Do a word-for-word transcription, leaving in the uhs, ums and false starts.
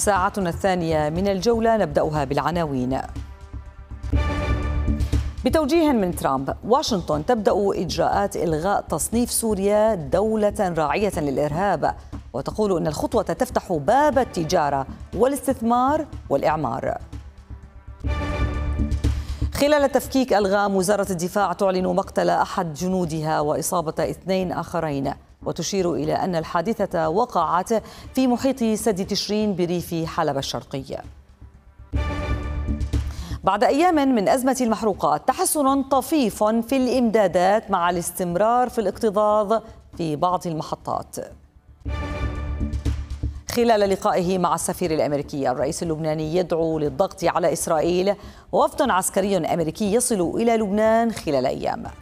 ساعتنا الثانية من الجولة نبدأها بالعناوين. بتوجيه من ترامب، واشنطن تبدأ إجراءات إلغاء تصنيف سوريا دولة راعية للإرهاب، وتقول إن الخطوة تفتح باب التجارة والاستثمار والإعمار. خلال تفكيك ألغام، وزارة الدفاع تعلن مقتل أحد جنودها وإصابة اثنين آخرين، وتشير إلى أن الحادثة وقعت في محيط سد تشرين بريف حلب الشرقية. بعد أيام من أزمة المحروقات، تحسن طفيف في الإمدادات مع الاستمرار في الاكتظاظ في بعض المحطات. خلال لقائه مع السفير الأمريكي، الرئيس اللبناني يدعو للضغط على إسرائيل، ووفد عسكري أمريكي يصل إلى لبنان خلال أيام.